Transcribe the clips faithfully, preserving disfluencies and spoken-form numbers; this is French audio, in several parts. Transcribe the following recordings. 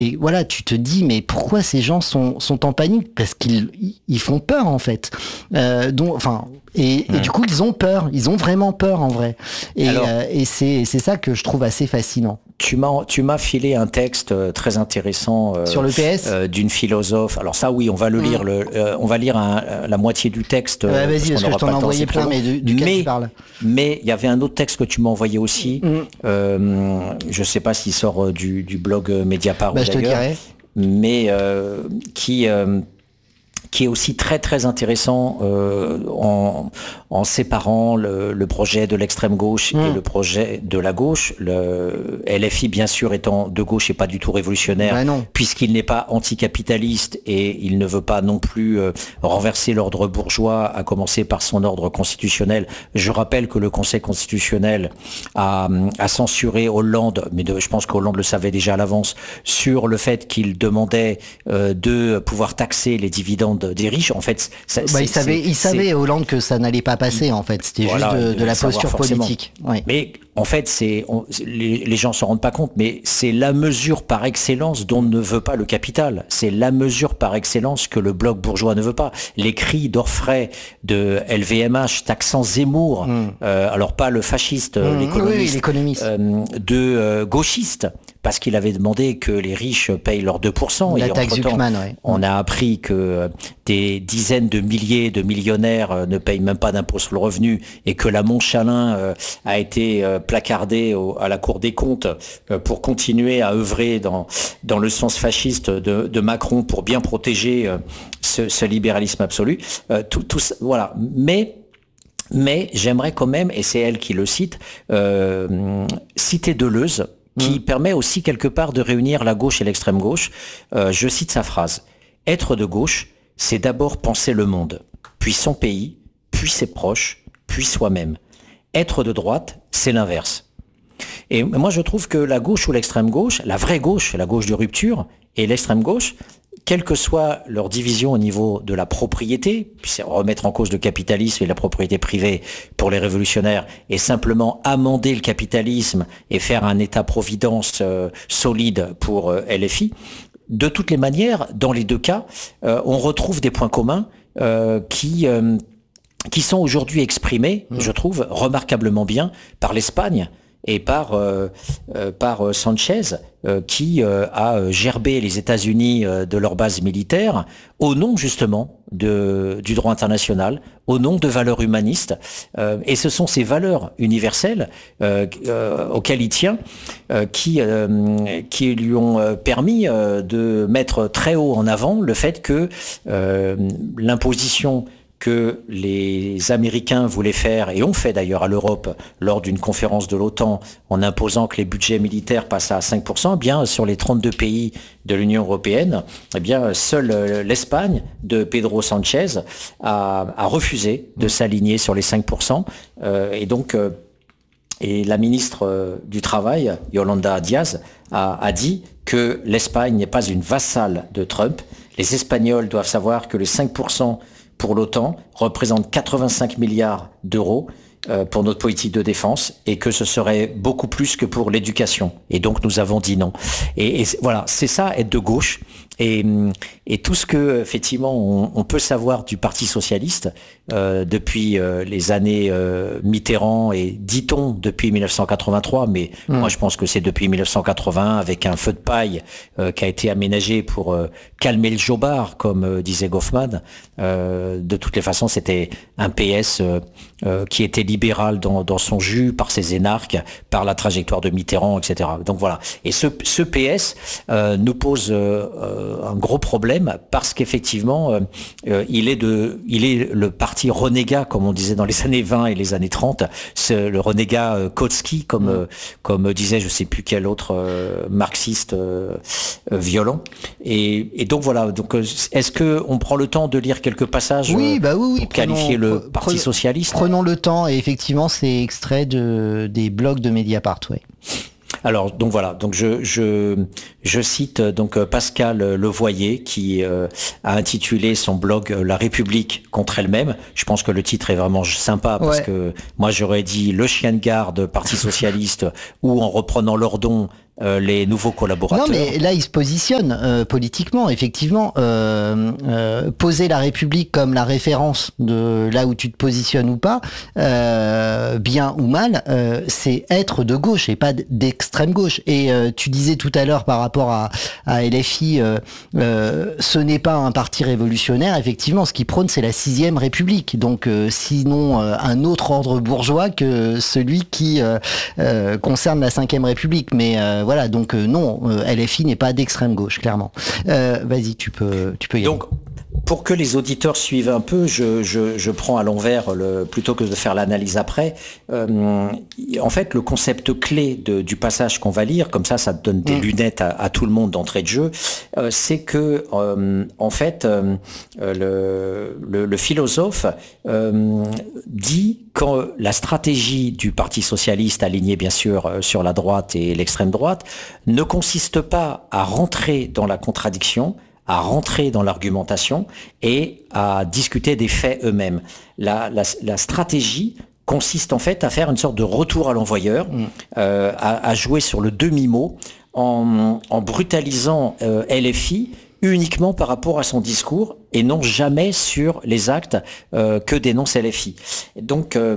Et voilà, tu te dis, mais pourquoi ces gens sont, sont en panique? Parce qu'ils ils font peur, en fait. Euh, donc, enfin, et, mmh. et du coup, ils ont peur. Ils ont vraiment peur, en vrai. Et, Alors, euh, et c'est, c'est ça que je trouve assez fascinant. Tu m'as, tu m'as filé un texte très intéressant euh, sur le P S euh, d'une philosophe. Alors ça, oui, on va le mmh. lire. Le, euh, on va lire un, la moitié du texte. Ouais, vas-y, parce, parce que je t'en ai envoyé plein, mais du, duquel mais, tu parles. Mais il y avait un autre texte que tu m'as envoyé aussi. Mmh. Euh, je sais pas s'il sort du, du blog Mediapart. Bah, je te dirai. Mais euh, qui euh, qui est aussi très très intéressant euh, en, en séparant le, le projet de l'extrême gauche mmh. et le projet de la gauche. Le L F I bien sûr étant de gauche et pas du tout révolutionnaire, bah non. puisqu'il n'est pas anticapitaliste et il ne veut pas non plus euh, renverser l'ordre bourgeois, à commencer par son ordre constitutionnel. Je rappelle que le Conseil constitutionnel a, a censuré Hollande, mais de, je pense qu'Hollande le savait déjà à l'avance, sur le fait qu'il demandait euh, de pouvoir taxer les dividendes des riches. En fait, ça, bah, il savait, il savait Hollande que ça n'allait pas passer. En fait, c'était voilà, juste de, de la posture politique. Ouais. Mais en fait, c'est on, les, les gens s'en rendent pas compte, mais c'est la mesure par excellence dont ne veut pas le capital. C'est la mesure par excellence que le bloc bourgeois ne veut pas. Les cris d'orfraie de L V M H taxant Zemmour, mmh. euh, alors pas le fasciste, mmh, l'économiste, oui, l'économiste. Euh, de euh, gauchiste. Parce qu'il avait demandé que les riches payent leurs deux pour cent. La et taxe Zuckman, ouais. On a appris que des dizaines de milliers de millionnaires ne payent même pas d'impôt sur le revenu et que la Montchalin a été placardée à la Cour des comptes pour continuer à œuvrer dans, dans le sens fasciste de, de Macron pour bien protéger ce, ce libéralisme absolu. Tout, tout, voilà. Mais... Mais j'aimerais quand même, et c'est elle qui le cite, euh, citer Deleuze, qui mmh. permet aussi quelque part de réunir la gauche et l'extrême gauche. Euh, je cite sa phrase. « Être de gauche, c'est d'abord penser le monde, puis son pays, puis ses proches, puis soi-même. Être de droite, c'est l'inverse. » Et moi, je trouve que la gauche ou l'extrême gauche, la vraie gauche, la gauche de rupture, et l'extrême gauche, quelle que soit leur division au niveau de la propriété, puis remettre en cause le capitalisme et la propriété privée pour les révolutionnaires, et simplement amender le capitalisme et faire un État-providence euh, solide pour euh, L F I, de toutes les manières, dans les deux cas, euh, on retrouve des points communs euh, qui... Euh, qui sont aujourd'hui exprimés, mmh. je trouve, remarquablement bien par l'Espagne et par euh, euh, par Sanchez, euh, qui euh, a gerbé les États-Unis euh, de leur base militaire au nom justement de du droit international, au nom de valeurs humanistes. Euh, et ce sont ces valeurs universelles euh, euh, auxquelles il tient, euh, qui euh, qui lui ont permis euh, de mettre très haut en avant le fait que euh, l'imposition que les Américains voulaient faire, et ont fait d'ailleurs à l'Europe, lors d'une conférence de l'OTAN, en imposant que les budgets militaires passent à cinq pour cent, eh bien, sur les trente-deux pays de l'Union européenne, eh bien, seule l'Espagne de Pedro Sanchez a, a refusé de s'aligner sur les cinq pour cent. Euh, et donc, euh, et la ministre euh, du Travail, Yolanda Díaz, a, a dit que l'Espagne n'est pas une vassale de Trump. Les Espagnols doivent savoir que les cinq pour cent pour l'OTAN représente quatre-vingt-cinq milliards d'euros euh, pour notre politique de défense, et que ce serait beaucoup plus que pour l'éducation. Et donc nous avons dit non. Et, et voilà, c'est ça, être de gauche. Et, et tout ce que effectivement on, on peut savoir du Parti socialiste euh, depuis euh, les années euh, Mitterrand, et dit-on depuis mille neuf cent quatre-vingt-trois, mais mmh. moi je pense que c'est depuis mille neuf cent quatre-vingts, avec un feu de paille euh, qui a été aménagé pour euh, calmer le jobard, comme euh, disait Goffman. Euh, de toutes les façons, c'était un P S euh, euh, qui était libéral dans, dans son jus, par ses énarques, par la trajectoire de Mitterrand, et cetera. Donc voilà. Et ce, ce P S euh, nous pose euh, un gros problème, parce qu'effectivement, euh, il est de, il est le parti renégat, comme on disait dans les années vingt et les années trente, c'est le renégat euh, Kautsky, comme, mmh. euh, comme disait je sais plus quel autre euh, marxiste euh, euh, violent. Et, et donc voilà. Donc, est-ce que on prend le temps de lire quelques passages oui, bah oui, oui, pour prenons, qualifier le pre- Parti pre- socialiste? Prenons le temps, et effectivement, c'est extrait de, des blogs de Mediapart, ouais. Alors donc voilà, donc je je je cite donc Pascal Levoyer, qui euh, a intitulé son blog La République contre elle-même. Je pense que le titre est vraiment sympa, parce ouais. que moi j'aurais dit le chien de garde Parti socialiste, ou en reprenant Lordon, euh, les nouveaux collaborateurs. Non, mais là, il se positionne euh, politiquement, effectivement. Euh, euh, poser la République comme la référence de là où tu te positionnes ou pas, euh, bien ou mal, euh, c'est être de gauche et pas d'extrême gauche. Et euh, tu disais tout à l'heure par rapport à, à L F I, euh, euh, ce n'est pas un parti révolutionnaire. Effectivement, ce qui prône, c'est la sixième République. Donc, euh, sinon, euh, un autre ordre bourgeois que celui qui euh, euh, concerne la cinquième République. Mais euh, voilà, donc euh, non, euh, L F I n'est pas d'extrême gauche, clairement. Euh, vas-y, tu peux, tu peux y donc, aller. Pour que les auditeurs suivent un peu, je, je, je prends à l'envers le, plutôt que de faire l'analyse après. Euh, en fait, le concept clé de, du passage qu'on va lire, comme ça, ça te donne des mmh. lunettes à, à tout le monde d'entrée de jeu, euh, c'est que, euh, en fait, euh, le, le, le philosophe euh, dit quand la stratégie du Parti socialiste, alignée bien sûr sur la droite et l'extrême droite, ne consiste pas à rentrer dans la contradiction, à rentrer dans l'argumentation et à discuter des faits eux-mêmes. La, la, la stratégie consiste en fait à faire une sorte de retour à l'envoyeur, mmh. euh, à, à jouer sur le demi-mot en, en brutalisant euh, L F I uniquement par rapport à son discours et non jamais sur les actes euh, que dénonce L F I. Donc, euh,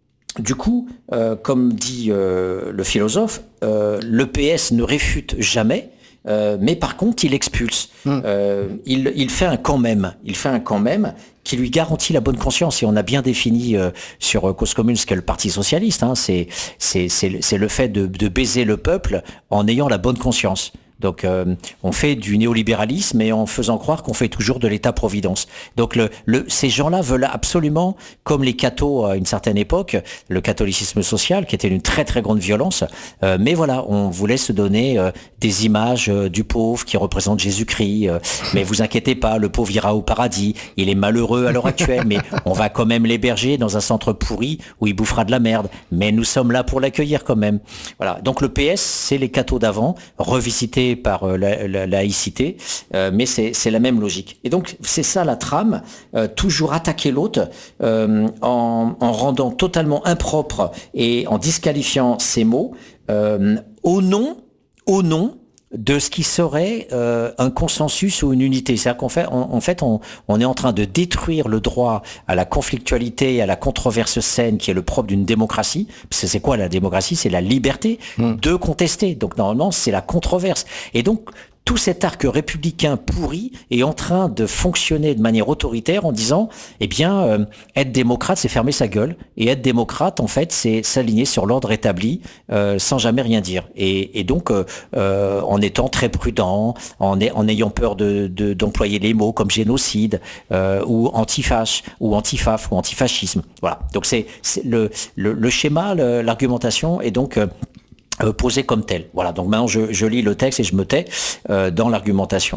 du coup, euh, comme dit euh, le philosophe, euh, le P S ne réfute jamais. Euh, mais par contre, il expulse. Mmh. Euh, il, il fait un quand même. Il fait un quand même qui lui garantit la bonne conscience. Et on a bien défini euh, sur Cause Commune ce qu'est le Parti socialiste. Hein. C'est, c'est, c'est, c'est le fait de, de baiser le peuple en ayant la bonne conscience. Donc, euh, on fait du néolibéralisme et en faisant croire qu'on fait toujours de l'État-providence. Donc, le, le, ces gens-là veulent absolument, comme les cathos à une certaine époque, le catholicisme social, qui était une très très grande violence. Euh, mais voilà, on voulait se donner euh, des images euh, du pauvre qui représente Jésus-Christ. Euh, mais vous inquiétez pas, le pauvre ira au paradis. Il est malheureux à l'heure actuelle, mais on va quand même l'héberger dans un centre pourri où il bouffera de la merde. Mais nous sommes là pour l'accueillir quand même. Voilà. Donc, le P S, c'est les cathos d'avant, revisités par euh, la, la, la laïcité, euh, mais c'est, c'est la même logique. Et donc, c'est ça la trame, euh, toujours attaquer l'autre euh, en, en rendant totalement impropre et en disqualifiant ses mots euh, au nom, au nom de ce qui serait euh, un consensus ou une unité. C'est-à-dire qu'en fait, en, en fait on, on est en train de détruire le droit à la conflictualité, à la controverse saine qui est le propre d'une démocratie. Parce que c'est quoi la démocratie ? C'est la liberté mmh. de contester. Donc normalement, c'est la controverse. Et donc, tout cet arc républicain pourri est en train de fonctionner de manière autoritaire en disant, eh bien, euh, être démocrate, c'est fermer sa gueule. Et être démocrate, en fait, c'est s'aligner sur l'ordre établi euh, sans jamais rien dire. Et, et donc, euh, euh, en étant très prudent, en, en ayant peur de, de, d'employer les mots comme génocide euh, ou antifache, ou antifaf, ou antifascisme. Voilà. Donc, c'est, c'est le, le, le schéma, le, l'argumentation est donc... Euh, Euh, posé comme tel. Voilà, donc maintenant je, je lis le texte et je me tais euh, dans l'argumentation.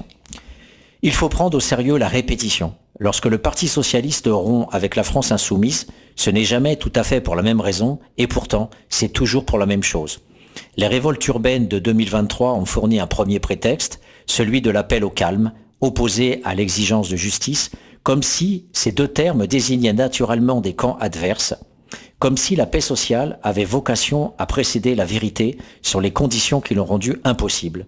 Il faut prendre au sérieux la répétition. Lorsque le Parti socialiste rompt avec la France insoumise, ce n'est jamais tout à fait pour la même raison, et pourtant, c'est toujours pour la même chose. Les révoltes urbaines de deux mille vingt-trois ont fourni un premier prétexte, celui de l'appel au calme, opposé à l'exigence de justice, comme si ces deux termes désignaient naturellement des camps adverses, comme si la paix sociale avait vocation à précéder la vérité sur les conditions qui l'ont rendue impossible.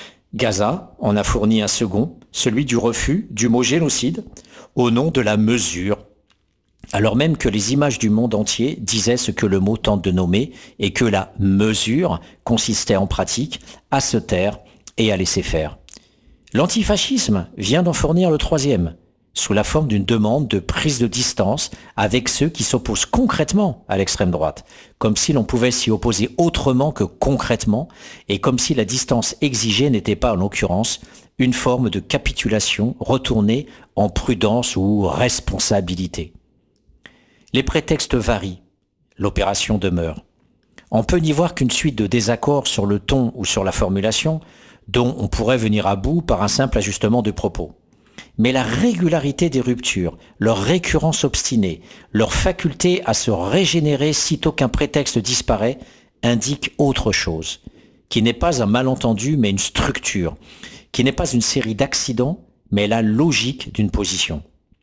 Gaza en a fourni un second, celui du refus du mot génocide, au nom de la mesure, alors même que les images du monde entier disaient ce que le mot tente de nommer et que la mesure consistait en pratique à se taire et à laisser faire. L'antifascisme vient d'en fournir le troisième, sous la forme d'une demande de prise de distance avec ceux qui s'opposent concrètement à l'extrême droite, comme si l'on pouvait s'y opposer autrement que concrètement, et comme si la distance exigée n'était pas, en l'occurrence, une forme de capitulation retournée en prudence ou responsabilité. Les prétextes varient, l'opération demeure. On peut n'y voir qu'une suite de désaccords sur le ton ou sur la formulation, dont on pourrait venir à bout par un simple ajustement de propos. Mais la régularité des ruptures, leur récurrence obstinée, leur faculté à se régénérer sitôt qu'un prétexte disparaît, indiquent autre chose, qui n'est pas un malentendu mais une structure, qui n'est pas une série d'accidents mais la logique d'une position.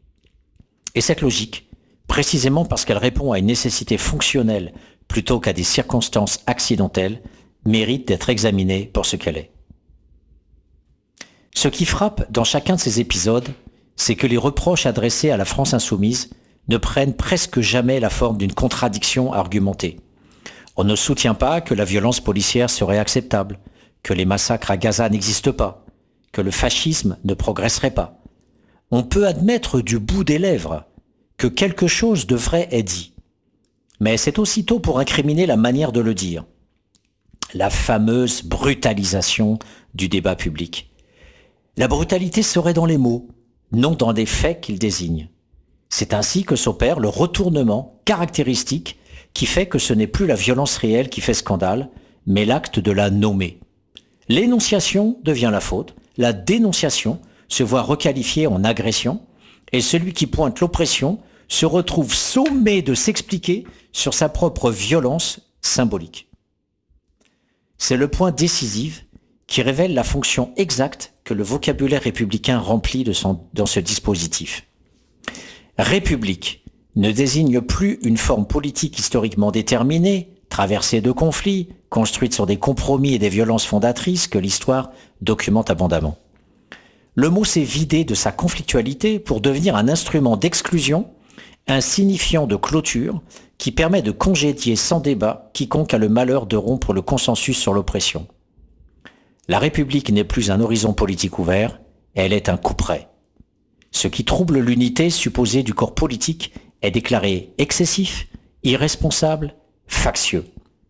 Et cette logique, précisément parce qu'elle répond à une nécessité fonctionnelle plutôt qu'à des circonstances accidentelles, mérite d'être examinée pour ce qu'elle est. Ce qui frappe dans chacun de ces épisodes, c'est que les reproches adressés à la France insoumise ne prennent presque jamais la forme d'une contradiction argumentée. On ne soutient pas que la violence policière serait acceptable, que les massacres à Gaza n'existent pas, que le fascisme ne progresserait pas. On peut admettre du bout des lèvres que quelque chose de vrai est dit. Mais c'est aussitôt pour incriminer la manière de le dire. La fameuse brutalisation du débat public. La brutalité serait dans les mots, non dans des faits qu'ils désignent. C'est ainsi que s'opère le retournement caractéristique qui fait que ce n'est plus la violence réelle qui fait scandale, mais l'acte de la nommer. L'énonciation devient la faute, la dénonciation se voit requalifiée en agression, et celui qui pointe l'oppression se retrouve sommé de s'expliquer sur sa propre violence symbolique. C'est le point décisif qui révèle la fonction exacte que le vocabulaire républicain remplit de son, dans ce dispositif. République ne désigne plus une forme politique historiquement déterminée, traversée de conflits, construite sur des compromis et des violences fondatrices que l'histoire documente abondamment. Le mot s'est vidé de sa conflictualité pour devenir un instrument d'exclusion, un signifiant de clôture qui permet de congédier sans débat quiconque a le malheur de rompre le consensus sur l'oppression. La République n'est plus un horizon politique ouvert, elle est un couperet. Ce qui trouble l'unité supposée du corps politique est déclaré excessif, irresponsable, factieux.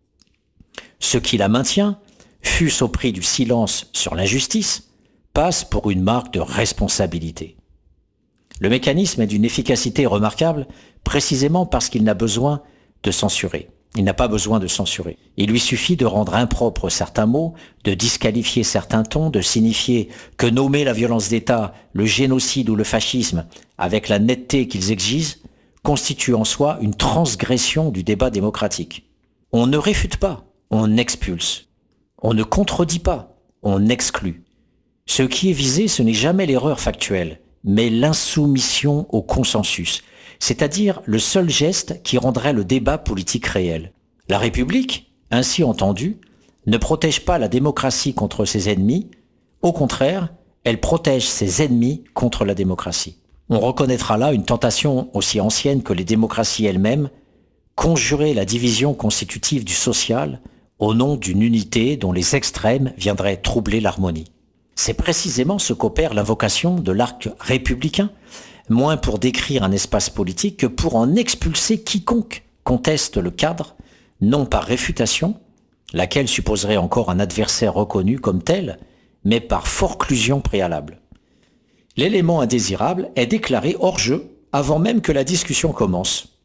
Ce qui la maintient, fût-ce au prix du silence sur l'injustice, passe pour une marque de responsabilité. Le mécanisme est d'une efficacité remarquable, précisément parce qu'il n'a besoin de censurer. Il n'a pas besoin de censurer. Il lui suffit de rendre impropres certains mots, de disqualifier certains tons, de signifier que nommer la violence d'État, le génocide ou le fascisme, avec la netteté qu'ils exigent, constitue en soi une transgression du débat démocratique. On ne réfute pas, on expulse. On ne contredit pas, on exclut. Ce qui est visé, ce n'est jamais l'erreur factuelle, mais l'insoumission au consensus, c'est-à-dire le seul geste qui rendrait le débat politique réel. La République, ainsi entendue, ne protège pas la démocratie contre ses ennemis, au contraire, elle protège ses ennemis contre la démocratie. On reconnaîtra là une tentation aussi ancienne que les démocraties elles-mêmes, conjurer la division constitutive du social au nom d'une unité dont les extrêmes viendraient troubler l'harmonie. C'est précisément ce qu'opère l'invocation de l'arc républicain, moins pour décrire un espace politique que pour en expulser quiconque conteste le cadre, non par réfutation, laquelle supposerait encore un adversaire reconnu comme tel, mais par forclusion préalable. L'élément indésirable est déclaré hors jeu avant même que la discussion commence.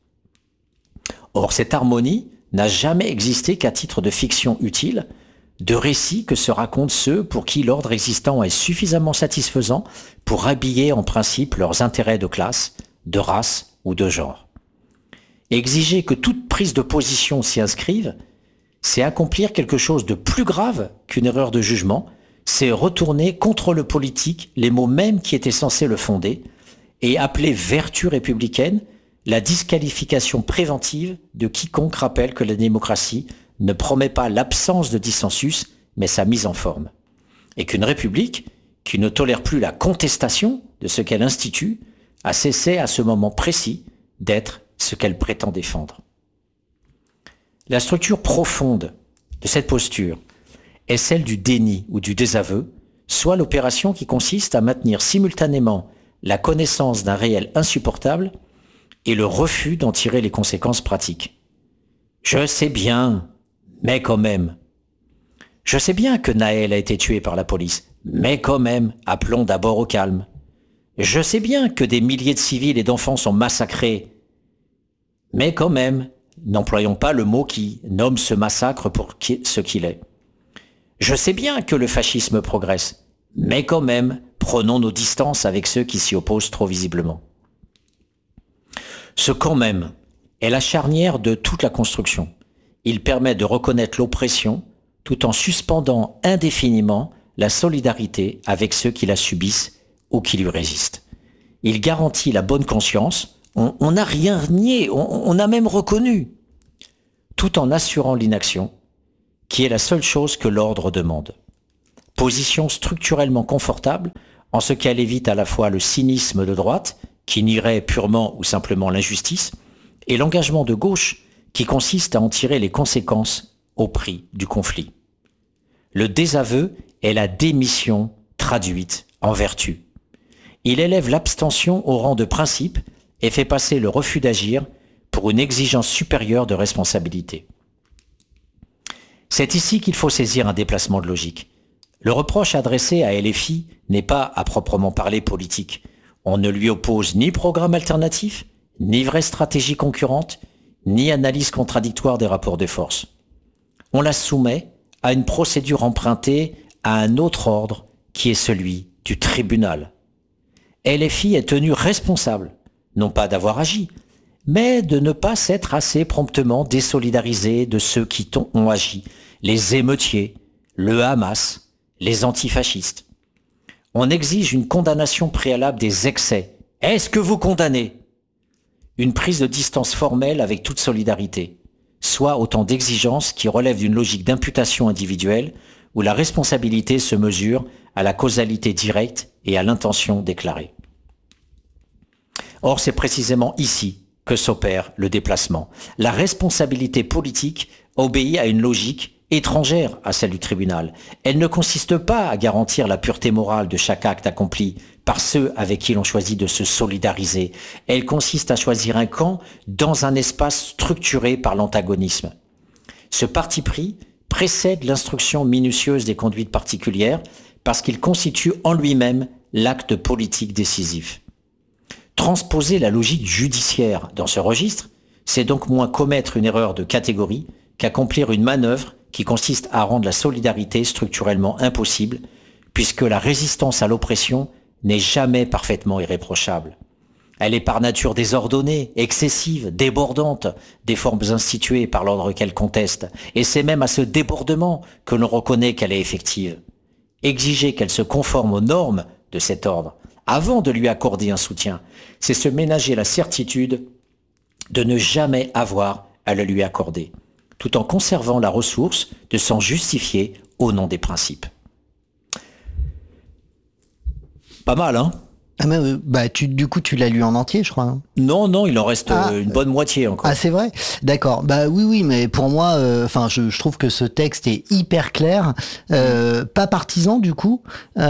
Or, cette harmonie n'a jamais existé qu'à titre de fiction utile, de récits que se racontent ceux pour qui l'ordre existant est suffisamment satisfaisant pour habiller en principe leurs intérêts de classe, de race ou de genre. Exiger que toute prise de position s'y inscrive, c'est accomplir quelque chose de plus grave qu'une erreur de jugement, c'est retourner contre le politique les mots mêmes qui étaient censés le fonder et appeler vertu républicaine la disqualification préventive de quiconque rappelle que la démocratie ne promet pas l'absence de dissensus, mais sa mise en forme. Et qu'une république, qui ne tolère plus la contestation de ce qu'elle institue, a cessé à ce moment précis d'être ce qu'elle prétend défendre. La structure profonde de cette posture est celle du déni ou du désaveu, soit l'opération qui consiste à maintenir simultanément la connaissance d'un réel insupportable et le refus d'en tirer les conséquences pratiques. Je sais bien, mais quand même. Je sais bien que Naël a été tué par la police, mais quand même, appelons d'abord au calme. Je sais bien que des milliers de civils et d'enfants sont massacrés, mais quand même, n'employons pas le mot qui nomme ce massacre pour ce qu'il est. Je sais bien que le fascisme progresse, mais quand même, prenons nos distances avec ceux qui s'y opposent trop visiblement. Ce quand même est la charnière de toute la construction. Il permet de reconnaître l'oppression tout en suspendant indéfiniment la solidarité avec ceux qui la subissent ou qui lui résistent. Il garantit la bonne conscience, on n'a rien nié, on, on a même reconnu, tout en assurant l'inaction, qui est la seule chose que l'ordre demande. Position structurellement confortable, en ce qu'elle évite à la fois le cynisme de droite, qui nierait purement ou simplement l'injustice, et l'engagement de gauche, qui consiste à en tirer les conséquences au prix du conflit. Le désaveu est la démission traduite en vertu. Il élève l'abstention au rang de principe et fait passer le refus d'agir pour une exigence supérieure de responsabilité. C'est ici qu'il faut saisir un déplacement de logique. Le reproche adressé à L F I n'est pas à proprement parler politique. On ne lui oppose ni programme alternatif, ni vraie stratégie concurrente, ni analyse contradictoire des rapports de force. On la soumet à une procédure empruntée à un autre ordre qui est celui du tribunal. L F I est tenu responsable, non pas d'avoir agi, mais de ne pas s'être assez promptement désolidarisé de ceux qui ont agi, les émeutiers, le Hamas, les antifascistes. On exige une condamnation préalable des excès. Est-ce que vous condamnez ? Une prise de distance formelle avec toute solidarité, soit autant d'exigences qui relèvent d'une logique d'imputation individuelle où la responsabilité se mesure à la causalité directe et à l'intention déclarée. Or, c'est précisément ici que s'opère le déplacement. La responsabilité politique obéit à une logique étrangère à celle du tribunal. Elle ne consiste pas à garantir la pureté morale de chaque acte accompli par ceux avec qui l'on choisit de se solidariser. Elle consiste à choisir un camp dans un espace structuré par l'antagonisme. Ce parti pris précède l'instruction minutieuse des conduites particulières parce qu'il constitue en lui-même l'acte politique décisif. Transposer la logique judiciaire dans ce registre, c'est donc moins commettre une erreur de catégorie qu'accomplir une manœuvre qui consiste à rendre la solidarité structurellement impossible, puisque la résistance à l'oppression n'est jamais parfaitement irréprochable. Elle est par nature désordonnée, excessive, débordante des formes instituées par l'ordre qu'elle conteste, et c'est même à ce débordement que l'on reconnaît qu'elle est effective. Exiger qu'elle se conforme aux normes de cet ordre, avant de lui accorder un soutien, c'est se ménager la certitude de ne jamais avoir à le lui accorder, tout en conservant la ressource de s'en justifier au nom des principes. Pas mal, hein ? Ah mais, euh, bah tu, du coup tu l'as lu en entier, je crois. Hein. Non, non, il en reste ah, euh, une bonne moitié encore. Ah c'est vrai ? D'accord. Bah oui, oui, mais pour moi, enfin, euh, je, je trouve que ce texte est hyper clair, euh, pas partisan du coup,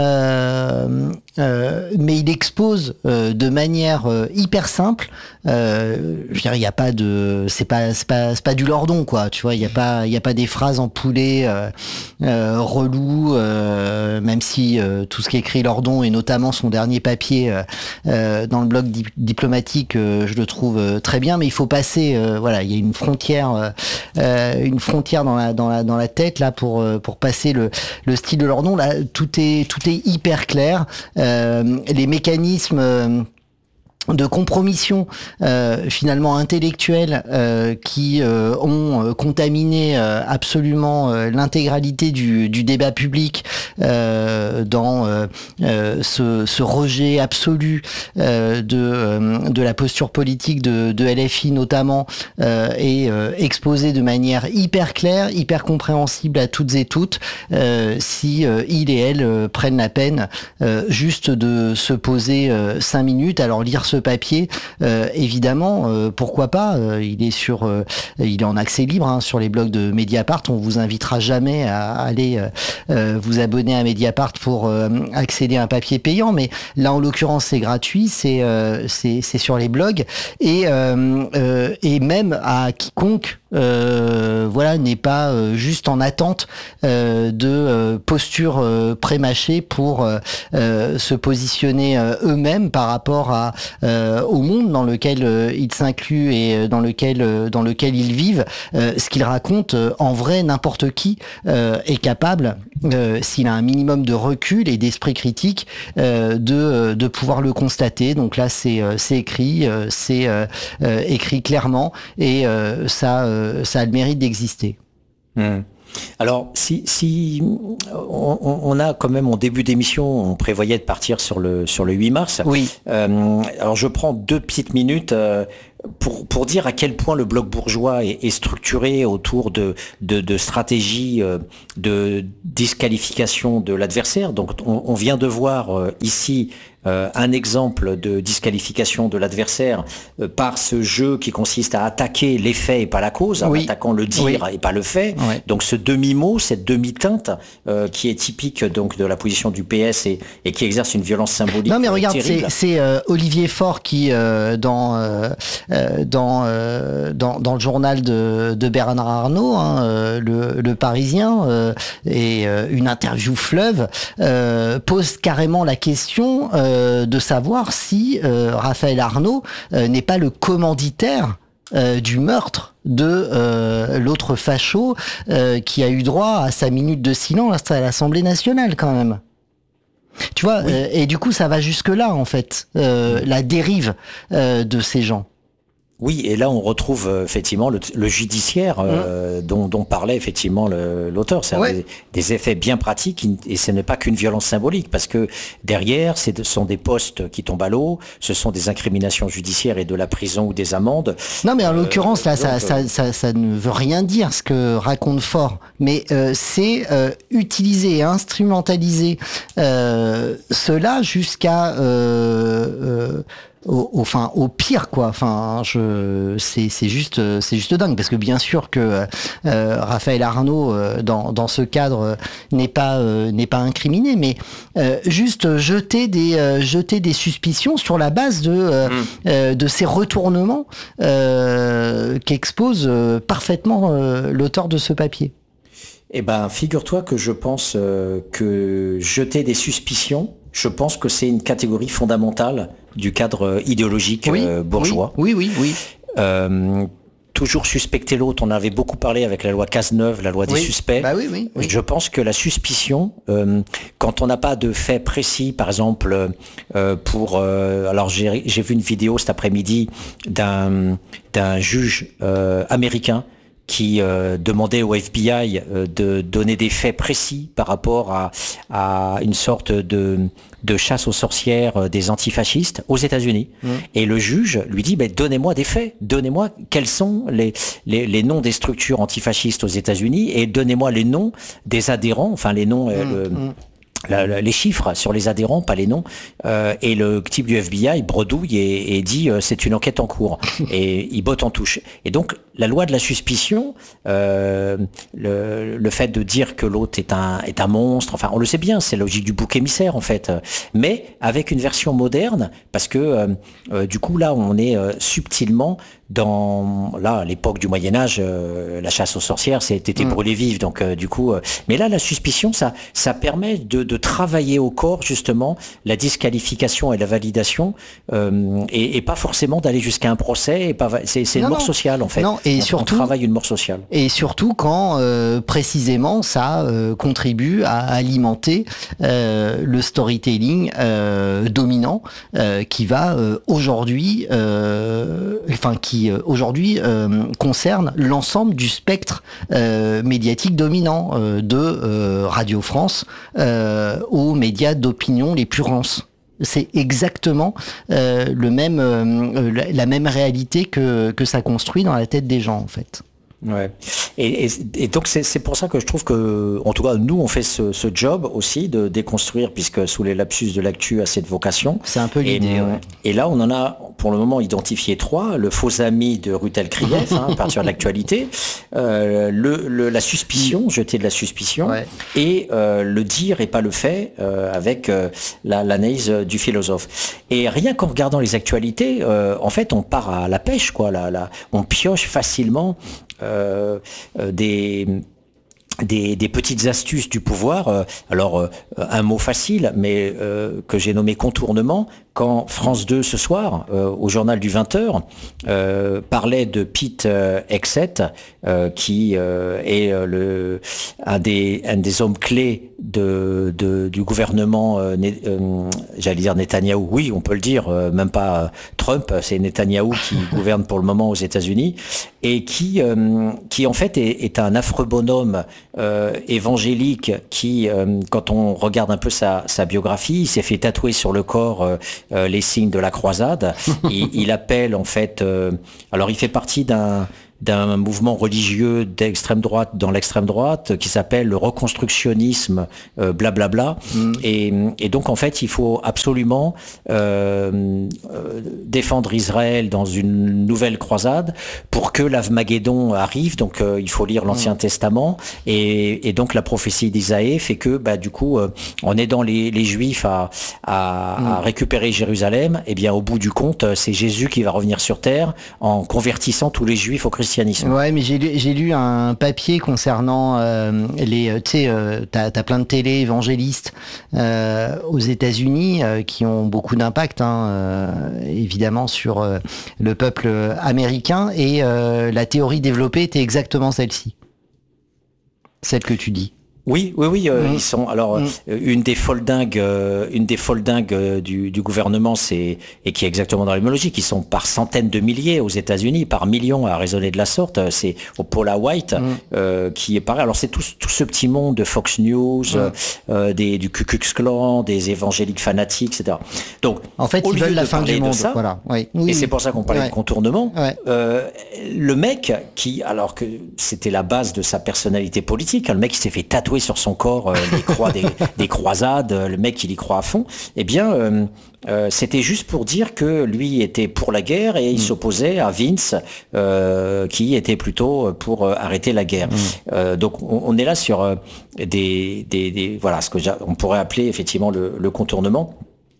euh, euh, mais il expose euh, de manière euh, hyper simple. Euh, je veux dire, il y a pas de, c'est pas, c'est pas, c'est pas du Lordon quoi. Tu vois, il y a pas, il y a pas des phrases empoulées, euh, euh, reloues, euh, même si euh, tout ce qu'écrit Lordon et notamment son dernier papier Euh, dans le blog di- diplomatique, euh, je le trouve euh, très bien, mais il faut passer, euh, voilà, il y a une frontière, euh, une frontière dans la dans la dans la tête là pour euh, pour passer le le style de Lordon. Là, tout est tout est hyper clair. Euh, les mécanismes euh, de compromission euh, finalement intellectuelle euh, qui euh, ont euh, contaminé euh, absolument euh, l'intégralité du, du débat public euh, dans euh, euh, ce, ce rejet absolu euh, de, euh, de la posture politique de, de L F I notamment euh, est euh, exposé de manière hyper claire, hyper compréhensible à toutes et toutes euh, si euh, il et elle euh, prennent la peine euh, juste de se poser euh, cinq minutes. Alors lire ce papier, euh, évidemment, euh, pourquoi pas, euh, il est sur, euh, il est en accès libre hein, sur les blogs de Mediapart. On vous invitera jamais à aller euh, euh, vous abonner à Mediapart pour euh, accéder à un papier payant, mais là en l'occurrence c'est gratuit, c'est euh, c'est c'est sur les blogs et euh, euh, et même à quiconque euh, voilà n'est pas euh, juste en attente euh, de euh, postures euh, prémâchées pour euh, euh, se positionner euh, eux-mêmes par rapport à euh, au monde dans lequel euh, ils s'incluent et dans lequel euh, dans lequel ils vivent. Euh, ce qu'ils racontent, euh, en vrai, n'importe qui euh, est capable, euh, s'il a un minimum de recul et d'esprit critique, euh, de de pouvoir le constater. Donc là, c'est euh, c'est écrit, euh, c'est euh, euh, écrit clairement et euh, ça euh, ça a le mérite d'exister. Mmh. Alors, si, si on, on a quand même en début d'émission, on prévoyait de partir sur le sur le huit mars. Oui. Euh, alors, je prends deux petites minutes euh, pour, pour dire à quel point le bloc bourgeois est, est structuré autour de, de, de stratégies de disqualification de l'adversaire. Donc on, on vient de voir euh, ici Euh, un exemple de disqualification de l'adversaire euh, par ce jeu qui consiste à attaquer les faits et pas la cause, en oui. attaquant le dire oui. et pas le fait. Oui. Donc ce demi-mot, cette demi-teinte euh, qui est typique donc de la position du P S et, et qui exerce une violence symbolique. Non mais regarde, terrible. c'est, c'est euh, Olivier Faure qui euh, dans, euh, dans, euh, dans dans le journal de, de Bernard Arnault, hein, euh, le, le Parisien, euh, et euh, une interview fleuve euh, pose carrément la question. Euh, de savoir si euh, Raphaël Arnault euh, n'est pas le commanditaire euh, du meurtre de euh, l'autre facho euh, qui a eu droit à sa minute de silence à l'Assemblée nationale quand même. Tu vois, oui. euh, et du coup ça va jusque là en fait, euh, la dérive euh, de ces gens. Oui, et là on retrouve euh, effectivement le, le judiciaire euh, mmh. dont, dont parlait effectivement le, l'auteur. C'est ouais. des, des effets bien pratiques et ce n'est pas qu'une violence symbolique parce que derrière, ce sont des postes qui tombent à l'eau, ce sont des incriminations judiciaires et de la prison ou des amendes. Non, mais en l'occurrence là, euh, ça, donc, ça, ça, ça ne veut rien dire ce que raconte Faure, mais euh, c'est euh, utiliser et instrumentaliser euh, cela jusqu'à euh, euh, Au, au, enfin, au pire quoi. Enfin, je, c'est, c'est juste, c'est juste dingue parce que bien sûr que euh, Raphaël Arnault euh, dans dans ce cadre euh, n'est pas euh, n'est pas incriminé, mais euh, juste jeter des euh, jeter des suspicions sur la base de euh, mmh. euh, de ces retournements euh, qu'expose euh, parfaitement euh, l'auteur de ce papier. Eh ben, figure-toi que je pense euh, que jeter des suspicions, je pense que c'est une catégorie fondamentale du cadre idéologique oui, euh, bourgeois. Oui, oui, oui. oui. Euh, toujours suspecter l'autre, on avait beaucoup parlé avec la loi Cazeneuve, la loi des oui. suspects. Bah oui, oui, oui. Je pense que la suspicion, euh, quand on n'a pas de faits précis, par exemple, euh, pour... Euh, alors j'ai, j'ai vu une vidéo cet après-midi d'un, d'un juge euh, américain qui euh, demandait au F B I euh, de donner des faits précis par rapport à, à une sorte de, de chasse aux sorcières euh, des antifascistes aux États-Unis. Mmh. Et le juge lui dit, ben, donnez-moi des faits, donnez-moi quels sont les, les, les noms des structures antifascistes aux États-Unis et donnez-moi les noms des adhérents, enfin les noms... Euh, mmh. le, mmh. La, la, les chiffres sur les adhérents, pas les noms. Euh, et le type du F B I bredouille et, et dit euh, c'est une enquête en cours. Et il botte en touche. Et donc la loi de la suspicion, euh, le, le fait de dire que l'autre est un est un monstre, enfin on le sait bien, c'est la logique du bouc émissaire en fait. Mais avec une version moderne, parce que euh, euh, du coup là on est euh, subtilement dans là à l'époque du Moyen Âge, euh, la chasse aux sorcières c'était mmh. brûlé vif. Donc euh, du coup, euh, mais là la suspicion ça ça permet de de travailler au corps justement la disqualification et la validation euh, et, et pas forcément d'aller jusqu'à un procès et pas c'est, c'est une non, mort non. sociale en fait. Non, et on, surtout, on travaille une mort sociale. Et surtout quand euh, précisément ça euh, contribue à alimenter euh, le storytelling euh, dominant euh, qui va euh, aujourd'hui, euh, enfin qui euh, aujourd'hui euh, concerne l'ensemble du spectre euh, médiatique dominant euh, de euh, Radio France euh, aux médias d'opinion les plus rances. C'est exactement euh, le même, euh, la, la même réalité que, que ça construit dans la tête des gens, en fait. Ouais. Et, et, et donc c'est, c'est pour ça que je trouve que, en tout cas, nous on fait ce, ce job aussi de déconstruire, puisque sous les lapsus de l'actu a cette vocation. C'est un peu l'idée. Et, ouais. et là on en a pour le moment identifié trois: le faux ami de Rutel Krief, hein, à partir de l'actualité, euh, le, le, la suspicion, jeter de la suspicion, ouais. et euh, le dire et pas le fait, euh, avec euh, la, l'analyse du philosophe. Et rien qu'en regardant les actualités, euh, en fait on part à la pêche, quoi. La, la, on pioche facilement. Euh, euh, des, des, des petites astuces du pouvoir. Euh, alors, euh, un mot facile, mais euh, que j'ai nommé contournement. Quand France deux ce soir, euh, au journal du vingt heures, euh, parlait de Pete euh, Hegseth, euh, qui euh, est euh, le, un, des, un des hommes clés de, de, du gouvernement, euh, euh, j'allais dire Netanyahou, oui, on peut le dire, euh, même pas Trump, c'est Netanyahou qui gouverne pour le moment aux États-Unis, et qui, euh, qui en fait est, est un affreux bonhomme euh, évangélique qui, euh, quand on regarde un peu sa, sa biographie, il s'est fait tatouer sur le corps euh, euh, les signes de la croisade. il, il appelle en fait, euh, alors il fait partie d'un d'un mouvement religieux d'extrême droite dans l'extrême droite qui s'appelle le reconstructionnisme euh, blablabla mmh. et, et donc en fait il faut absolument euh, euh, défendre Israël dans une nouvelle croisade pour que l'Armageddon arrive, donc euh, il faut lire l'Ancien mmh. Testament et, et donc la prophétie d'Isaïe fait que bah, du coup euh, en aidant les, les Juifs à, à, mmh. à récupérer Jérusalem, et bien au bout du compte c'est Jésus qui va revenir sur terre en convertissant tous les Juifs au christianisme. Ouais, mais j'ai lu, j'ai lu un papier concernant euh, les, tu sais, euh, t'as, t'as plein de télé évangélistes euh, aux États-Unis euh, qui ont beaucoup d'impact, hein, euh, évidemment sur euh, le peuple américain, et euh, la théorie développée était exactement celle-ci, celle que tu dis. Oui, oui, oui, euh, mmh. ils sont. Alors, mmh. une des foldingues, euh, une des foldingues euh, du, du gouvernement, c'est et qui est exactement dans l'hémologie, qui sont par centaines de milliers aux États-Unis, par millions à raisonner de la sorte. C'est au Paula White mmh. euh, qui est pareil. Alors, c'est tout, tout ce petit monde de Fox News, mmh. euh, des du Ku Klux Klan, des évangéliques fanatiques, et cetera. Donc, en fait, ils veulent la fin du monde. Ça, voilà. Oui. Oui, et oui. c'est pour ça qu'on parlait ouais. de contournement. Ouais. Euh, le mec qui, alors que c'était la base de sa personnalité politique, le mec qui s'est fait tatouer sur son corps euh, les croix des, des croisades, le mec il y croit à fond, eh bien euh, euh, c'était juste pour dire que lui était pour la guerre et il mmh. s'opposait à Vince euh, qui était plutôt pour euh, arrêter la guerre. Mmh. Euh, donc on, on est là sur euh, des, des, des voilà ce que on pourrait appeler effectivement le, le contournement.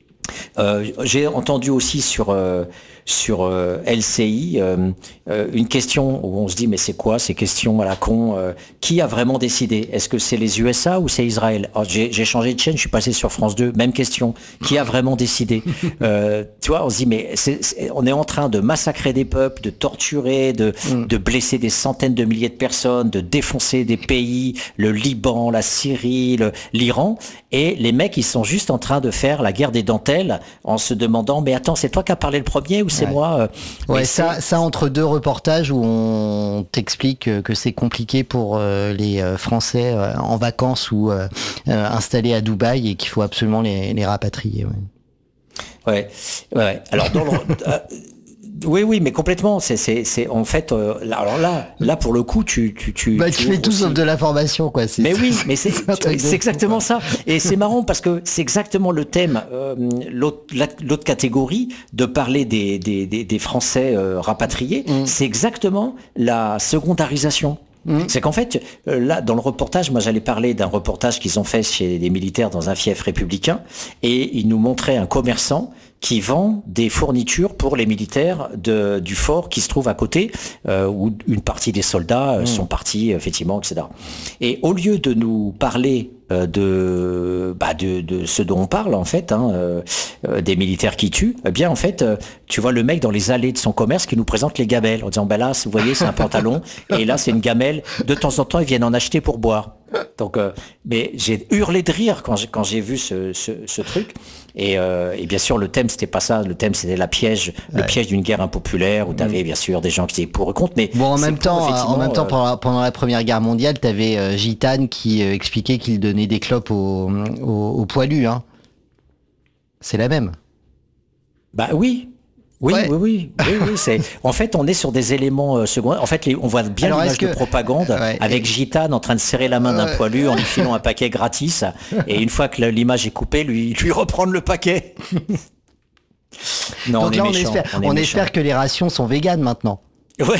Euh, j'ai entendu aussi sur euh, sur euh, L C I euh, euh, une question où on se dit mais c'est quoi ces questions à la con, euh, qui a vraiment décidé? Est-ce que c'est les U S A ou c'est Israël? Alors, j'ai, j'ai changé de chaîne, je suis passé sur France deux, même question, qui a vraiment décidé? euh, tu vois, on se dit mais c'est, c'est, on est en train de massacrer des peuples, de torturer, de, mm. de blesser des centaines de milliers de personnes, de défoncer des pays, le Liban, la Syrie, le, l'Iran, et les mecs ils sont juste en train de faire la guerre des dentelles en se demandant mais attends, c'est toi qui as parlé le premier ou c'est ouais. moi? Ouais, ça, c'est... ça entre deux reportages où on t'explique que c'est compliqué pour euh, les Français euh, en vacances ou euh, euh, installés à Dubaï et qu'il faut absolument les, les rapatrier. Ouais, ouais. ouais. Alors dans le, euh, oui, oui, mais complètement. C'est, c'est, c'est en fait. Euh, alors là, là pour le coup, tu, tu, tu. Bah, tu, tu fais tout sauf de l'information, quoi. C'est, mais oui, mais c'est, c'est, c'est exactement ça. Et c'est marrant parce que c'est exactement le thème. Euh, l'autre, la, l'autre catégorie de parler des, des, des, des Français euh, rapatriés, mmh. c'est exactement la secondarisation. Mmh. C'est qu'en fait, là, dans le reportage, moi j'allais parler d'un reportage qu'ils ont fait chez des militaires dans un fief républicain, et ils nous montraient un commerçant qui vend des fournitures pour les militaires de, du fort qui se trouve à côté, euh, où une partie des soldats euh, mmh. sont partis, effectivement, et cetera. Et au lieu de nous parler euh, de, bah de, de ce dont on parle, en fait, hein, euh, euh, des militaires qui tuent, eh bien, en fait, euh, tu vois le mec dans les allées de son commerce qui nous présente les gamelles, en disant, bah là, vous voyez, c'est un pantalon, et là, c'est une gamelle. De temps en temps, ils viennent en acheter pour boire. Donc, euh, mais j'ai hurlé de rire quand j'ai, quand j'ai vu ce, ce, ce truc. Et, euh, et bien sûr, le thème, c'était pas ça. Le thème, c'était la piège, ouais. le piège d'une guerre impopulaire où tu avais, mmh. bien sûr, des gens qui étaient pour et contre. Mais bon, en même temps, en même temps, euh... pendant, la, pendant la Première Guerre mondiale, tu avais euh, Gitane qui euh, expliquait qu'il donnait des clopes aux, aux, aux poilus. Hein. C'est la même. Bah oui. Oui, ouais. oui, oui, oui, oui, c'est. En fait, on est sur des éléments euh, secondaires. En fait, les, on voit bien Alors, l'image que... de propagande ouais, avec et... Gitane en train de serrer la main d'un ouais. poilu en lui filant un paquet gratis. Et une fois que l'image est coupée, lui, lui reprendre le paquet. Non, Donc on là, est on, méchant, espère, on, on espère que les rations sont véganes maintenant. Ouais.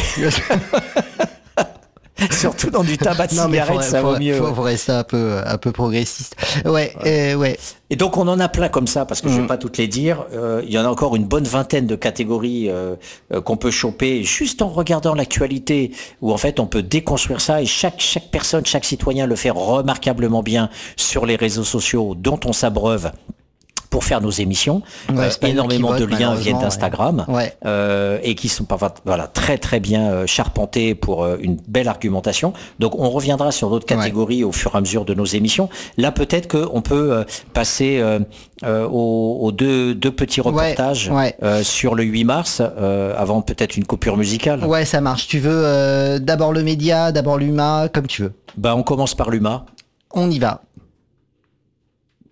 Surtout dans du tabac de cigarette, ça vaut mieux. Il faut, faut rester un peu, un peu progressiste. Ouais, ouais. Euh, ouais. Et donc on en a plein comme ça, parce que mmh. je vais pas toutes les dire. Euh, il y en a encore une bonne vingtaine de catégories euh, euh, qu'on peut choper juste en regardant l'actualité, où en fait on peut déconstruire ça, et chaque chaque personne, chaque citoyen le fait remarquablement bien sur les réseaux sociaux, dont on s'abreuve pour faire nos émissions. Ouais, euh, énormément de liens viennent d'Instagram ouais. Ouais. Euh, et qui sont parfois voilà, très très bien euh, charpentés pour euh, une belle argumentation. Donc on reviendra sur d'autres catégories ouais. au fur et à mesure de nos émissions. Là peut-être qu'on peut euh, passer euh, euh, aux, aux deux, deux petits reportages ouais. Ouais. Euh, sur le huit mars, euh, avant peut-être une coupure musicale. Ouais, ça marche. Tu veux euh, d'abord le média, d'abord l'U M A, comme tu veux. Bah on commence par l'U M A. On y va.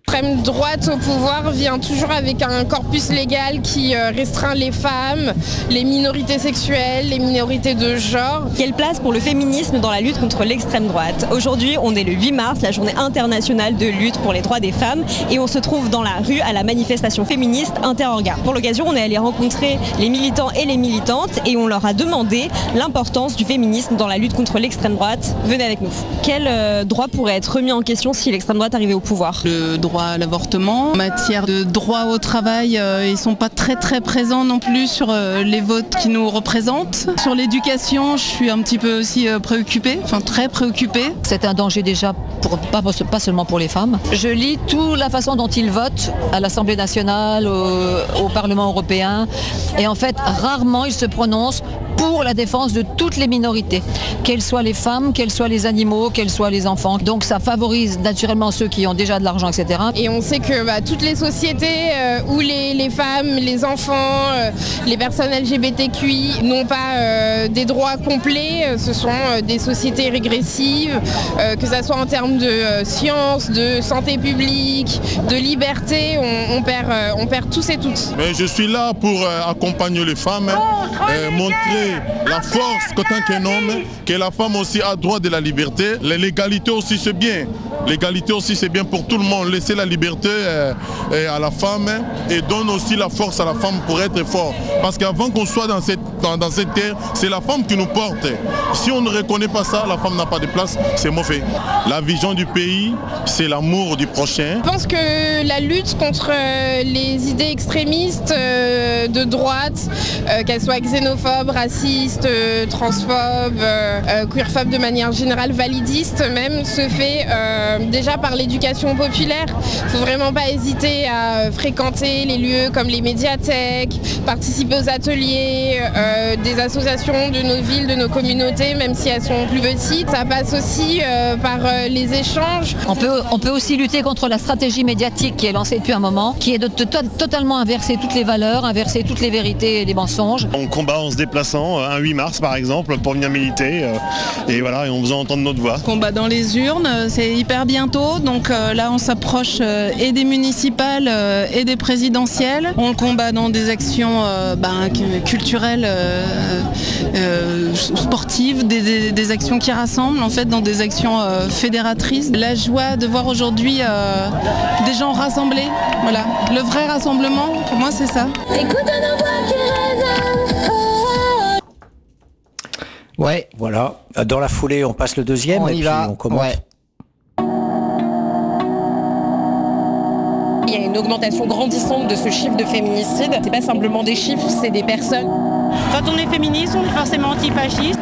L'extrême droite au pouvoir vient toujours avec un corpus légal qui restreint les femmes, les minorités sexuelles, les minorités de genre. Quelle place pour le féminisme dans la lutte contre l'extrême droite ? Aujourd'hui, on est le huit mars, la journée internationale de lutte pour les droits des femmes, et on se trouve dans la rue à la manifestation féministe Interregard. Pour l'occasion, on est allé rencontrer les militants et les militantes et on leur a demandé l'importance du féminisme dans la lutte contre l'extrême droite. Venez avec nous. Quel euh, droit pourrait être remis en question si l'extrême droite arrivait au pouvoir ? Le droit à l'avortement. En matière de droit au travail, euh, ils ne sont pas très très présents non plus sur euh, les votes qui nous représentent. Sur l'éducation, je suis un petit peu aussi euh, préoccupée, enfin très préoccupée. C'est un danger déjà, pour, pas, pas seulement pour les femmes. Je lis toute la façon dont ils votent à l'Assemblée nationale, au, au Parlement européen, et en fait, rarement ils se prononcent pour la défense de toutes les minorités, qu'elles soient les femmes, qu'elles soient les animaux, qu'elles soient les enfants. Donc ça favorise naturellement ceux qui ont déjà de l'argent, et cetera. Et on sait que bah, toutes les sociétés euh, où les, les femmes, les enfants, euh, les personnes L G B T Q I n'ont pas euh, des droits complets, euh, ce sont euh, des sociétés régressives, euh, que ce soit en termes de euh, science, de santé publique, de liberté, on, on, perd, euh, on perd tous et toutes. Mais je suis là pour euh, accompagner les femmes, euh, montrer la force qu'en tant qu'un homme, que la femme aussi a droit de la liberté. L'égalité aussi c'est bien. L'égalité aussi c'est bien pour tout le monde. Laisser la liberté euh, à la femme et donne aussi la force à la femme pour être fort. Parce qu'avant qu'on soit dans cette, dans, dans cette terre, c'est la femme qui nous porte. Si on ne reconnaît pas ça, la femme n'a pas de place, c'est mauvais. La vision du pays, c'est l'amour du prochain. Je pense que la lutte contre les idées extrémistes de droite, qu'elles soient xénophobes, racistes, euh, transphobes, euh, queerphobes de manière générale, validistes même, se fait euh, déjà par l'éducation populaire. Il ne faut vraiment pas hésiter à fréquenter les lieux comme les médiathèques, participer aux ateliers euh, des associations de nos villes, de nos communautés, même si elles sont plus petites. Ça passe aussi euh, par euh, les échanges. On peut, on peut aussi lutter contre la stratégie médiatique qui est lancée depuis un moment, qui est de, de, de totalement inverser toutes les valeurs, inverser toutes les vérités et les mensonges. On combat en se déplaçant, un huit mars par exemple, pour venir militer, euh, et voilà, et on faisant entendre notre voix. Combat dans les urnes, c'est hyper bientôt, donc euh, là on s'approche euh, et des municipales euh, et des présidentielles. On le combat dans des actions euh, ben, culturelles, euh, euh, sportives, des, des, des actions qui rassemblent, en fait, dans des actions euh, fédératrices. La joie de voir aujourd'hui euh, des gens rassemblés, voilà. Le vrai rassemblement, pour moi c'est ça. Écoute nos voix qui résonnent. Ouais, voilà. Dans la foulée, on passe le deuxième on et y puis va. on commente. Ouais. Il y a une augmentation grandissante de ce chiffre de féminicide. C'est pas simplement des chiffres, c'est des personnes. Quand on est féministe, on est forcément antifasciste.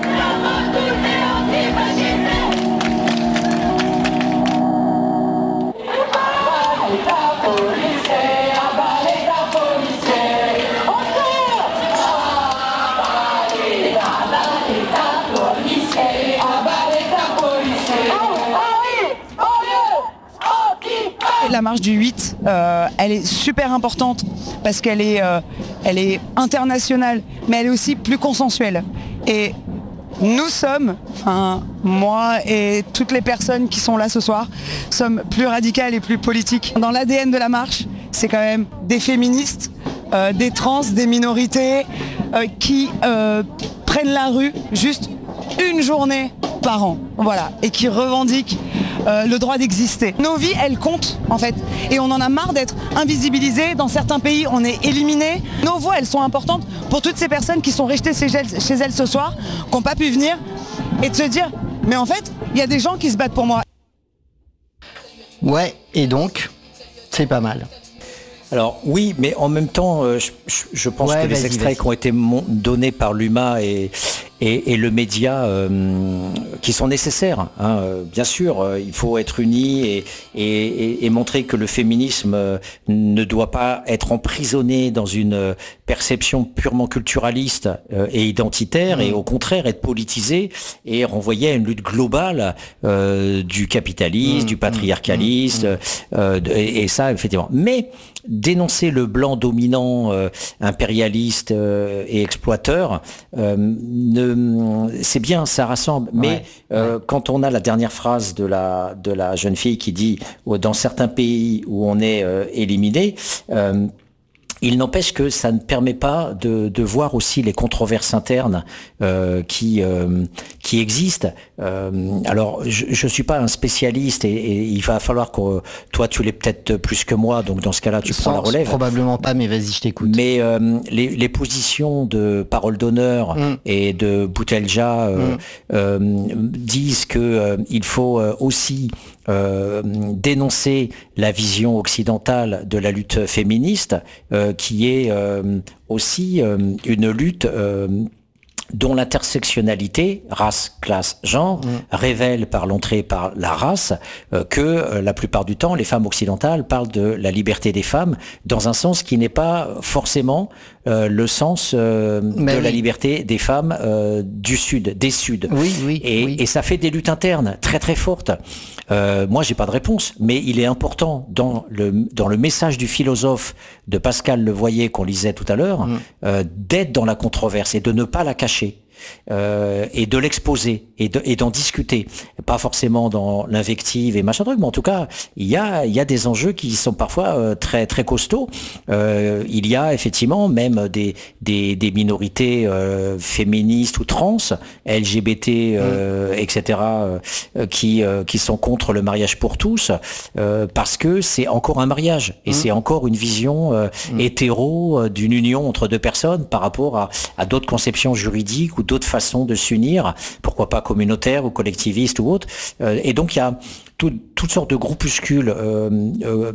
La marche du huit, euh, elle est super importante parce qu'elle est, euh, elle est internationale, mais elle est aussi plus consensuelle. Et nous sommes, enfin moi et toutes les personnes qui sont là ce soir, sommes plus radicales et plus politiques. Dans l'A D N de la marche, c'est quand même des féministes, euh, des trans, des minorités euh, qui euh, prennent la rue juste une journée par an, voilà, et qui revendiquent Euh, le droit d'exister. Nos vies, elles comptent en fait, et on en a marre d'être invisibilisés. Dans certains pays, on est éliminés. Nos voix, elles sont importantes pour toutes ces personnes qui sont restées chez elles, chez elles ce soir, qui n'ont pas pu venir, et de se dire, mais en fait, il y a des gens qui se battent pour moi. Ouais, et donc, c'est pas mal. Alors oui, mais en même temps, euh, je, je pense ouais, que les extraits qui ont été donnés par l'U M A et, et, et le média, euh, qui sont nécessaires, hein, euh, bien sûr, euh, il faut être unis et, et, et montrer que le féminisme euh, ne doit pas être emprisonné dans une euh, perception purement culturaliste euh, et identitaire, mmh. et au contraire être politisé et renvoyer à une lutte globale euh, du capitalisme, mmh. du patriarcalisme, mmh. euh, et, et ça, effectivement. Mais dénoncer le blanc dominant, euh, impérialiste euh, et exploiteur euh, ne ne, c'est bien, ça rassemble. Mais ouais, euh, ouais. quand on a la dernière phrase de la de la jeune fille qui dit oh, dans certains pays où on est euh, éliminé. Euh, Il n'empêche que ça ne permet pas de, de voir aussi les controverses internes euh, qui euh, qui existent. Euh, alors, je, je suis pas un spécialiste et, et il va falloir que toi, tu l'es peut-être plus que moi, donc dans ce cas-là, tu Sans, prends la relève. Probablement pas, mais vas-y, je t'écoute. Mais euh, les, les positions de Parole d'honneur mmh. et de Boutelja euh, mmh. euh, disent que euh, il faut euh, aussi Euh, dénoncer la vision occidentale de la lutte féministe, euh, qui est euh, aussi euh, une lutte euh, dont l'intersectionnalité, race, classe, genre, mmh. révèle par l'entrée par la race euh, que euh, la plupart du temps, les femmes occidentales parlent de la liberté des femmes dans un sens qui n'est pas forcément euh, le sens euh, de oui. la liberté des femmes euh, du Sud, des Suds. Oui, oui, et, oui. et ça fait des luttes internes très très fortes. Euh, moi, j'ai pas de réponse, mais il est important dans le dans le message du philosophe de Pascal Levoyer qu'on lisait tout à l'heure, mmh. euh, d'être dans la controverse et de ne pas la cacher. Euh, et de l'exposer et, de, et d'en discuter, pas forcément dans l'invective et machin truc, mais en tout cas il y a il y a des enjeux qui sont parfois euh, très très costauds. Euh, il y a effectivement même des des, des minorités euh, féministes ou trans, L G B T, euh, mmh. et cetera, euh, qui euh, qui sont contre le mariage pour tous euh, parce que c'est encore un mariage et mmh. c'est encore une vision euh, mmh. hétéro euh, d'une union entre deux personnes par rapport à, à d'autres conceptions juridiques ou d'autres façons de s'unir, pourquoi pas communautaires ou collectivistes ou autres. Euh, et donc il y a tout, toutes sortes de groupuscules. Euh, euh,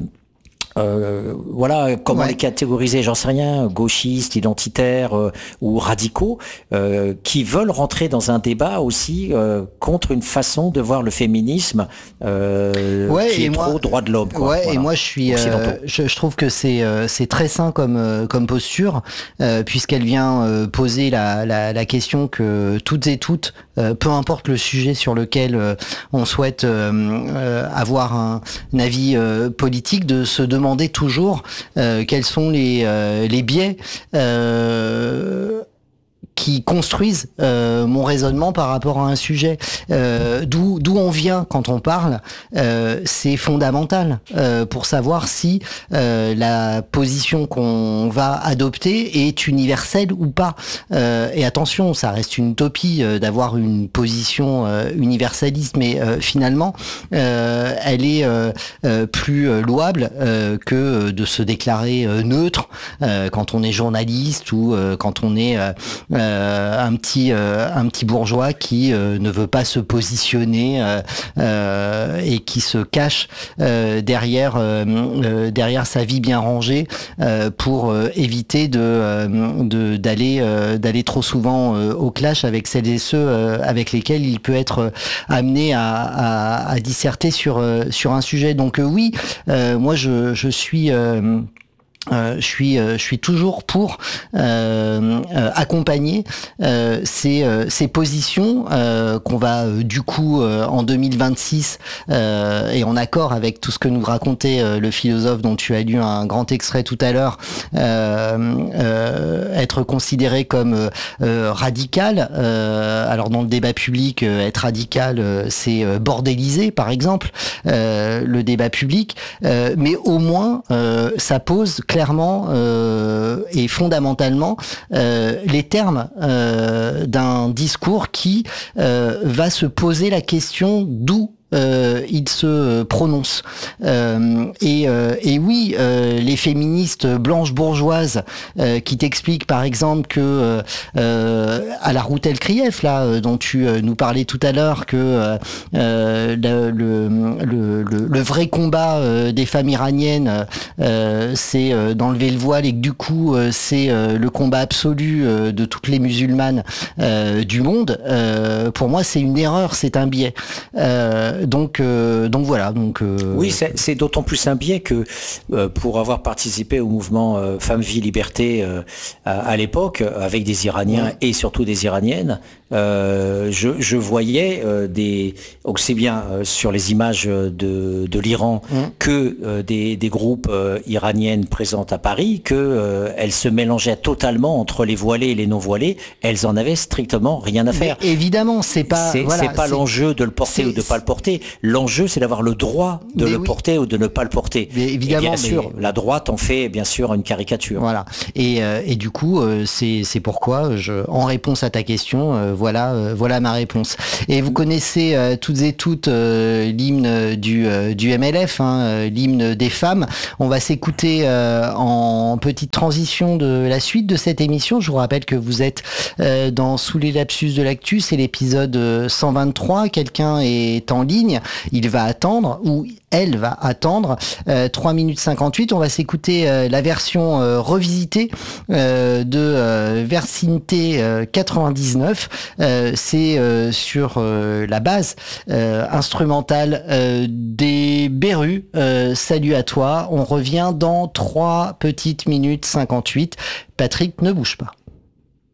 Euh, voilà, comment ouais. les catégoriser, j'en sais rien, gauchistes, identitaires euh, ou radicaux, euh, qui veulent rentrer dans un débat aussi euh, contre une façon de voir le féminisme euh, ouais, qui est moi, trop droit de l'homme. Quoi. Ouais, voilà. Et moi je suis, euh, je, je trouve que c'est euh, c'est très sain comme euh, comme posture, euh, puisqu'elle vient euh, poser la, la la question que toutes et toutes, euh, peu importe le sujet sur lequel euh, on souhaite euh, euh, avoir un, un avis euh, politique, de se demander demander toujours euh, quels sont les, euh, les biais euh, qui construisent euh, mon raisonnement par rapport à un sujet. Euh, d'où d'où on vient quand on parle, euh, c'est fondamental euh, pour savoir si euh, la position qu'on va adopter est universelle ou pas. Euh, et attention, ça reste une utopie euh, d'avoir une position euh, universaliste, mais euh, finalement, euh, elle est euh, euh, plus louable euh, que de se déclarer euh, neutre euh, quand on est journaliste ou euh, quand on est euh, Euh, un petit euh, un petit bourgeois qui euh, ne veut pas se positionner euh, euh, et qui se cache euh, derrière euh, euh, derrière sa vie bien rangée euh, pour euh, éviter de euh, de d'aller euh, d'aller trop souvent euh, au clash avec celles et ceux euh, avec lesquels il peut être amené à, à, à disserter sur euh, sur un sujet. Donc euh, oui, euh, moi je je suis euh, Euh, je suis, euh, je suis toujours pour euh, euh, accompagner euh, ces, euh, ces positions euh, qu'on va euh, du coup euh, en deux mille vingt-six euh, et en accord avec tout ce que nous racontait euh, le philosophe dont tu as lu un grand extrait tout à l'heure, euh, euh, être considéré comme euh, radical. Euh, alors dans le débat public, euh, être radical, euh, c'est euh, bordéliser par exemple euh, le débat public, euh, mais au moins euh, ça pose clairement euh, et fondamentalement euh, les termes euh, d'un discours qui euh, va se poser la question d'où Euh, il se prononce. Euh, et, euh, et oui, euh, les féministes blanches bourgeoises euh, qui t'expliquent par exemple que euh, euh, à la Routel-Krief, là, euh, dont tu euh, nous parlais tout à l'heure, que euh, le, le, le, le, le vrai combat euh, des femmes iraniennes, euh, c'est euh, d'enlever le voile et que du coup, euh, c'est euh, le combat absolu euh, de toutes les musulmanes euh, du monde. Euh, pour moi, c'est une erreur, c'est un biais. Euh, donc, euh, donc voilà. Donc, euh... Oui, c'est, c'est d'autant plus un biais que euh, pour avoir participé au mouvement euh, Femmes, Vie, Liberté euh, à, à l'époque, avec des Iraniens ouais. et surtout des Iraniennes, euh, je, je voyais euh, des, aussi bien euh, sur les images de, de l'Iran mmh. que euh, des, des groupes euh, iraniennes présentes à Paris, que euh, elles se mélangeaient totalement entre les voilés et les non voilés. Elles en avaient strictement rien à faire. Mais évidemment, c'est pas, c'est, voilà, c'est pas c'est, l'enjeu de le porter ou de pas le porter. L'enjeu, c'est d'avoir le droit de le oui. porter ou de ne pas le porter. Mais évidemment, et bien mais... sûr, la droite en fait bien sûr une caricature. Voilà. Et, euh, et du coup, euh, c'est, c'est pourquoi, je, en réponse à ta question, euh, voilà, euh, voilà ma réponse. Et vous connaissez euh, toutes et toutes euh, l'hymne du, euh, du M L F, hein, euh, l'hymne des femmes. On va s'écouter euh, en petite transition de la suite de cette émission. Je vous rappelle que vous êtes euh, dans Sous les lapsus de l'actu, c'est l'épisode cent vingt-trois. Quelqu'un est en ligne, il va attendre, ou elle va attendre euh, trois minutes cinquante-huit. On va s'écouter euh, la version euh, revisitée euh, de euh, Versinté euh, quatre-vingt-dix-neuf. Euh, c'est euh, sur euh, la base euh, instrumentale euh, des Berus. Euh, salut à toi. On revient dans trois petites minutes cinquante-huit. Patrick, ne bouge pas.